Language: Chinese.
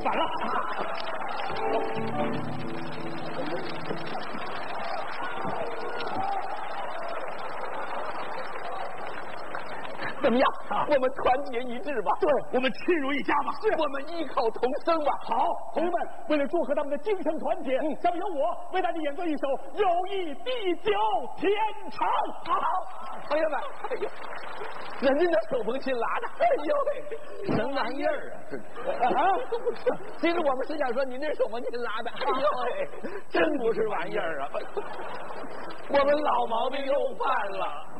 反了。 怎么样？我们团结一致吧。 对，我们亲如一家吧。 是，我们异口同声吧。 好，同志们，为了祝贺他们的精诚团结，下面由我为大家演奏一首《友谊地久天长》。 好，朋友们，哎呦，人家那手风琴拉的，哎呦喂，什么玩意儿啊？其实我们是想说，您这手风琴拉的，哎呦喂，真不是玩意儿啊！我们老毛病又犯了。